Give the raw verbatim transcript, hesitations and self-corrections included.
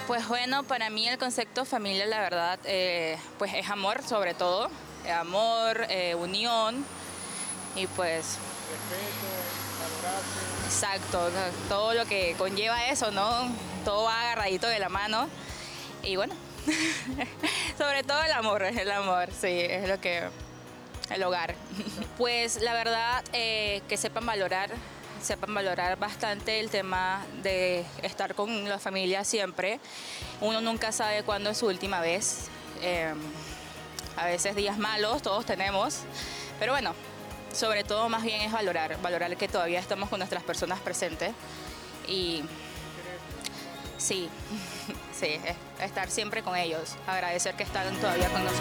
Pues bueno, para mí el concepto familia, la verdad, eh, pues es amor sobre todo, eh, amor, eh, unión y pues Respeto, valorarse. exacto, todo lo que conlleva eso, ¿no? Todo va agarradito de la mano y bueno, sobre todo el amor, el amor, sí, es lo que, el hogar. Pues la verdad, eh, que sepan valorar, sepan valorar bastante el tema de estar con la familia siempre. Uno nunca sabe cuándo es su última vez. Eh, a veces días malos, todos tenemos, pero bueno, sobre todo más bien es valorar, valorar que todavía estamos con nuestras personas presentes y sí, sí, es estar siempre con ellos, agradecer que están todavía con nosotros.